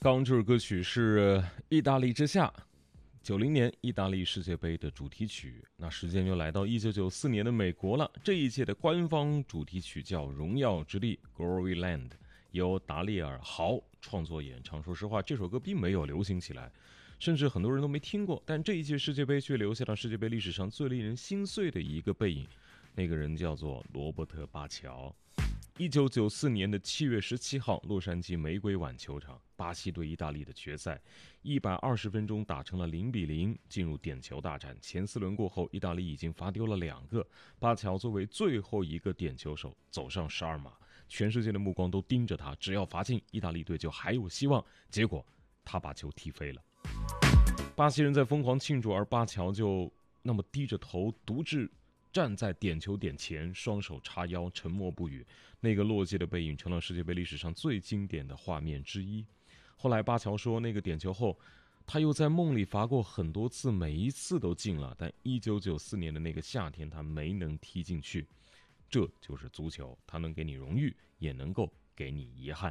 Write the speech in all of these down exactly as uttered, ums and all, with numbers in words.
刚刚这首歌曲是《意大利之夏》，九零年意大利世界杯的主题曲。那时间就来到一九九四年的美国了，这一届的官方主题曲叫《荣耀之地》 （Glory Land），由达利尔·豪创作演唱。说实话，这首歌并没有流行起来，甚至很多人都没听过。但这一届世界杯却留下了世界杯历史上最令人心碎的一个背影，那个人叫做罗伯特·巴乔。一九九四年的七月十七号，洛杉矶玫瑰碗球场，巴西对意大利的决赛，一百二十分钟打成了零比零，进入点球大战。前四轮过后，意大利已经罚丢了两个，巴乔作为最后一个点球手走上十二码，全世界的目光都盯着他，只要罚进，意大利队就还有希望。结果他把球踢飞了，巴西人在疯狂庆祝，而巴乔就那么低着头独自站在点球点前，双手叉腰，沉默不语。那个落寂的背影成了世界杯历史上最经典的画面之一。后来巴乔说，那个点球后他又在梦里罚过很多次，每一次都进了，但一九九四年的那个夏天他没能踢进去。这就是足球，它能给你荣誉，也能够给你遗憾。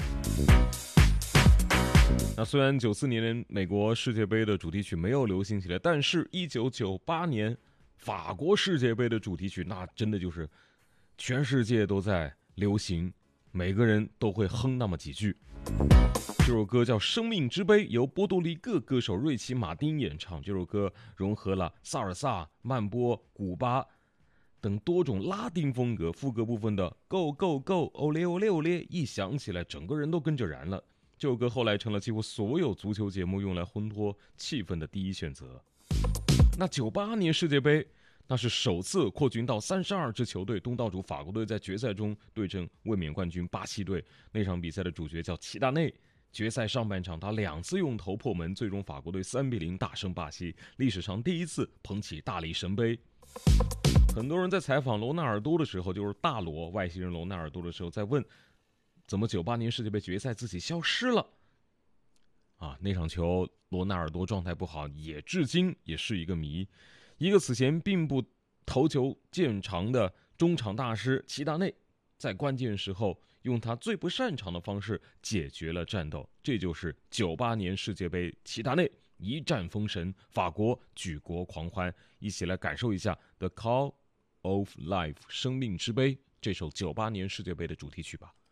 那虽然九四年美国世界杯的主题曲没有流行起来，但是一九九八年法国世界杯的主题曲，那真的就是全世界都在流行，每个人都会哼那么几句。这首歌叫《生命之杯》，由波多黎各歌手瑞奇·马丁演唱。这首歌融合了萨尔萨、曼波、古巴等多种拉丁风格，副歌部分的 Go Go Go 欧嘞欧嘞欧嘞一响起来，整个人都跟着燃了。这首歌后来成了几乎所有足球节目用来烘托气氛的第一选择。那九八年世界杯，那是首次扩军到三十二支球队，东道主法国队在决赛中对阵卫冕冠军巴西队。那场比赛的主角叫齐达内。决赛上半场他两次用头破门，最终法国队三比零大胜巴西，历史上第一次捧起大力神杯。很多人在采访罗纳尔多的时候，就是大罗外星人罗纳尔多的时候，在问怎么九八年世界杯决赛自己消失了。啊，那场球罗纳尔多状态不好，也至今也是一个谜。一个此前并不投球见长的中场大师齐达内，在关键时候用他最不擅长的方式解决了战斗。这就是九八年世界杯，齐达内一战封神，法国举国狂欢。一起来感受一下 The Call of Life 生命之杯这首九八年世界杯的主题曲吧。